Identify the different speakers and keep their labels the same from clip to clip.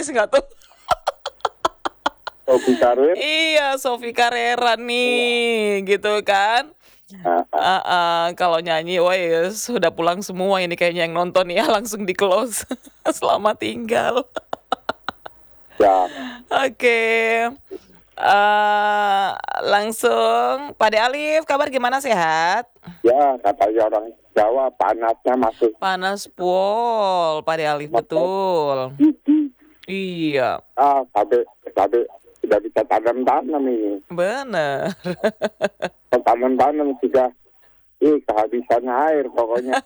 Speaker 1: artis nggak tuh?
Speaker 2: Sophie Karir.
Speaker 1: Iya, Sophie Carrera nih, gitu kan. Kalau nyanyi, wah ya, sudah pulang semua ini kayaknya yang nonton ya, langsung di close. Selamat tinggal.
Speaker 2: Ya,
Speaker 1: Oke. Langsung Pak De Alif, kabar gimana, sehat?
Speaker 2: ya katanya orang Jawa panasnya masih.
Speaker 1: Panas pol, Pak De Alif, betul. Iya,
Speaker 2: Sampai sudah bisa tanam ini.
Speaker 1: bener.
Speaker 2: Tanam sudah kehabisan air pokoknya.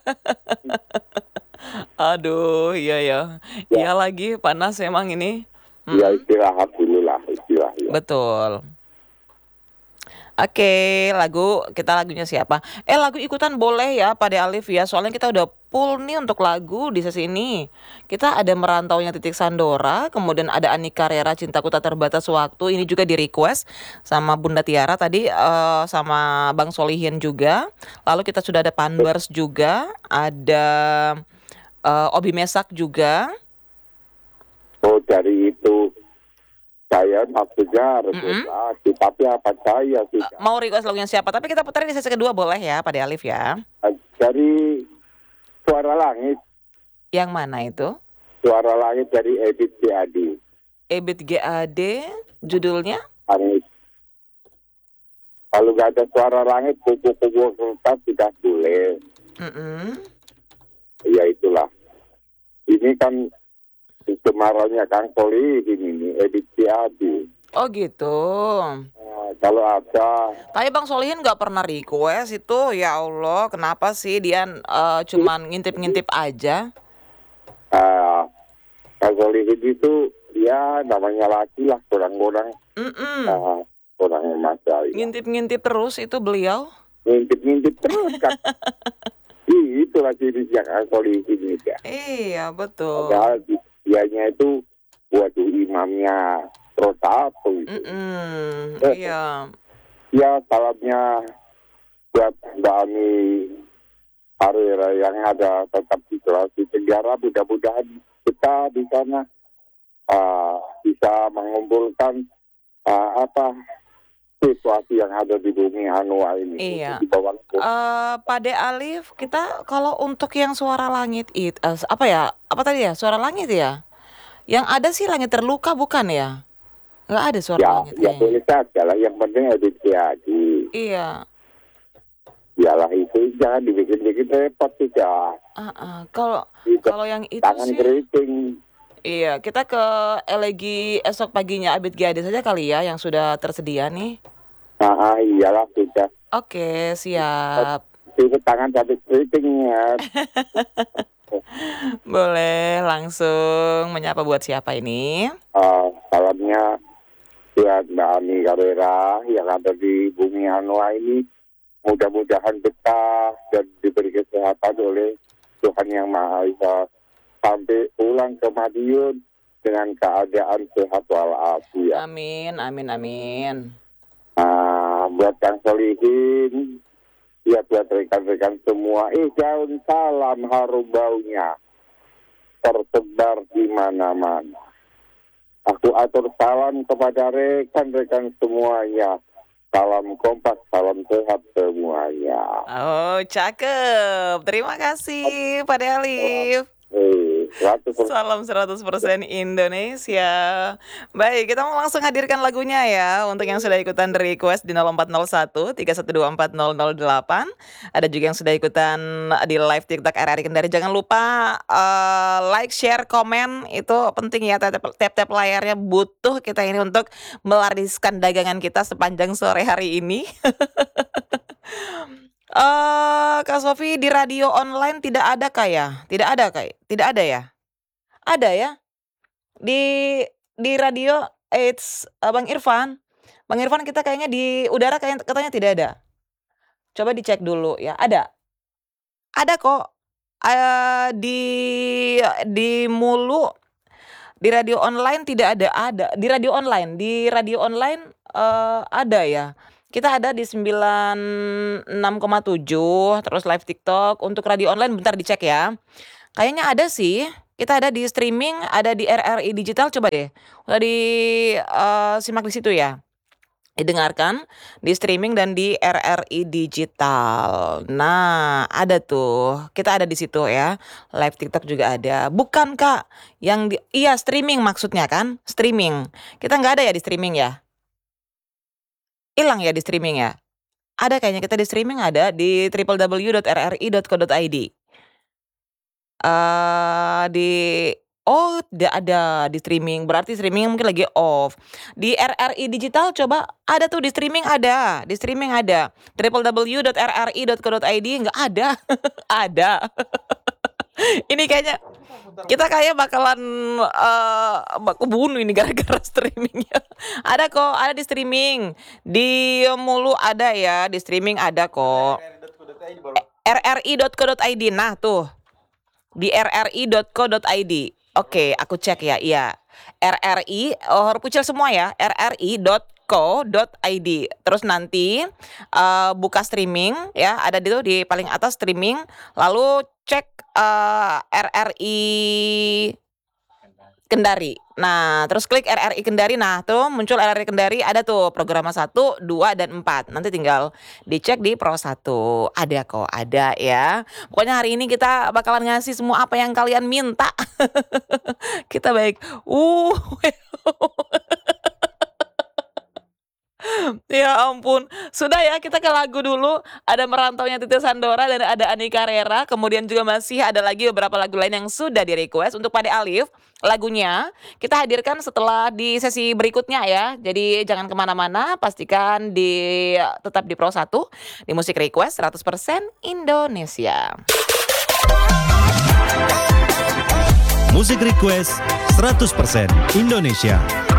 Speaker 1: Aduh, iya ya. Iya lagi, panas emang ini.
Speaker 2: Ya istirahat dulu lah, istirahat.
Speaker 1: Betul. Oke, lagunya siapa? Lagu ikutan boleh ya, Pak De Alif ya. Soalnya kita udah full nih untuk lagu di sesi ini. Kita ada Merantaunya Titik Sandora, kemudian ada Ani Carrera Cintaku Tak Terbatas Waktu. Ini juga di request sama Bunda Tiara tadi, sama Bang Solihin juga. Lalu kita sudah ada Panbers juga, ada Obi Mesak juga.
Speaker 2: Oh, dari itu saya maksudnya rekomendasi, tapi apa saya sudah.
Speaker 1: Mau request lagunya siapa? Tapi kita puterin di sesi kedua boleh ya, Pak De Alif ya.
Speaker 2: Dari Suara Langit.
Speaker 1: Yang mana itu?
Speaker 2: Suara Langit dari Ebit GAD.
Speaker 1: Ebit GAD, judulnya?
Speaker 2: Langit. Kalau nggak ada Suara Langit, kupu-kupu kertas tidak boleh. Ya itulah. Ini kan kemaraunya Kang Solihin ini, Ebit GAD.
Speaker 1: Oh gitu.
Speaker 2: Kalau ada.
Speaker 1: Tapi Bang Solihin nggak pernah request itu, ya Allah, kenapa sih dia cuman ngintip-ngintip aja?
Speaker 2: Kang Solihin itu ya namanya laki lah, kurang-kurang. Kurang masa.
Speaker 1: Ngintip-ngintip terus itu beliau.
Speaker 2: Ngintip-ngintip terus kan. Itulah cirinya Kang Solihin ya.
Speaker 1: Iya betul.
Speaker 2: Padahal dianya itu waduh imamnya Pro1 itu.
Speaker 1: Iya.
Speaker 2: Ya salamnya buat Mbak Ani Carrera yang ada tetap di Sulawesi Tenggara. Mudah-mudahan kita di sana bisa mengumpulkan situasi yang ada di bumi Hanua ini.
Speaker 1: Iya.
Speaker 2: Di bawah.
Speaker 1: Pak De Alif, kita kalau untuk yang Suara Langit itu apa ya? Apa tadi ya? Suara Langit ya? Yang ada sih Langit Terluka bukan ya? Nggak ada Suara Langit.
Speaker 2: Ya boleh saja lah. Yang penting ada jadi.
Speaker 1: Iya.
Speaker 2: Yalah itu jangan dibikin-bikin repot juga.
Speaker 1: Kalau yang itu
Speaker 2: tangan
Speaker 1: sih.
Speaker 2: keriting.
Speaker 1: Iya, kita ke Elegi Esok Paginya Abid GAD saja kali ya yang sudah tersedia nih.
Speaker 2: Iyalah sudah.
Speaker 1: Oke, siap.
Speaker 2: Itu tangan sampai keritingnya.
Speaker 1: Boleh langsung menyapa buat siapa ini?
Speaker 2: Salamnya buat Mbak Ani Carrera yang ada di bumi Hanua ini. Mudah-mudahan betah dan diberi kesehatan oleh Tuhan Yang Maha Esa. Sampai pulang ke Madiun dengan keadaan sehat walafiat.
Speaker 1: Amin, amin, amin.
Speaker 2: Buat Kang Solihin, ya buat rekan-rekan semua, daun salam harum baunya tersebar di mana-mana. Aku atur salam kepada rekan-rekan semuanya. Salam kompak, salam sehat semuanya.
Speaker 1: Oh, cakep. Terima kasih, Pak De Alif.
Speaker 2: 100%.
Speaker 1: Salam 100% Indonesia. Baik, kita mau langsung hadirkan lagunya ya untuk yang sudah ikutan request di 0401 3124008. Ada juga yang sudah ikutan di live TikTok RRI Kendari. Jangan lupa like, share, komen, itu penting ya. Tap-tap layarnya butuh kita ini untuk melariskan dagangan kita sepanjang sore hari ini. Kak Sofi, di radio online tidak ada ya? Tidak ada ya? Ada ya? Di radio Bang Irfan. Bang Irfan, kita kayaknya di udara katanya tidak ada. Coba dicek dulu ya. Ada kok. Di Mulu di radio online tidak ada. Di radio online ada ya. Kita ada di 96,7 terus live TikTok. Untuk radio online bentar dicek ya. Kayaknya ada sih. Kita ada di streaming, ada di RRI Digital, coba deh. Udah simak di situ ya. Didengarkan di streaming dan di RRI Digital. Nah, ada tuh. Kita ada di situ ya. Live TikTok juga ada. Bukan Kak, iya streaming maksudnya kan? Streaming. Kita nggak ada ya di streaming ya? Hilang ya di streaming ya? Ada kayaknya kita di streaming ada di www.rri.co.id. Di oh, ada di streaming, berarti streaming mungkin lagi off. Di RRI Digital coba ada tuh di streaming ada, www.rri.co.id nggak ada, ada. Ini kayaknya kita kayak bakalan kebunuh ini gara-gara streamingnya. Ada kok, ada di streaming, di Mulu ada ya, di streaming ada kok. rri.co.id, nah tuh. Di rri.co.id. Oke, aku cek ya. Iya. RRI, huruf kecil semua ya. rri.co.id. Terus nanti buka streaming ya, ada di paling atas streaming, lalu cek RRI Kendari. Nah, terus klik RRI Kendari. Nah, tuh muncul RRI Kendari, ada tuh program 1, 2, dan 4. Nanti tinggal dicek di Pro 1. Ada kok, ada ya. Pokoknya hari ini kita bakalan ngasih semua apa yang kalian minta. Kita baik. Ya ampun. Sudah ya, kita ke lagu dulu. Ada Merantaunya Titi Sandora dan ada Ani Carrera. Kemudian juga masih ada lagi beberapa lagu lain yang sudah di-request. Untuk Pade Alif, lagunya kita hadirkan setelah di sesi berikutnya ya. Jadi jangan kemana-mana, pastikan tetap di Pro 1, di Musik Request 100% Indonesia.
Speaker 3: Musik Request 100% Indonesia.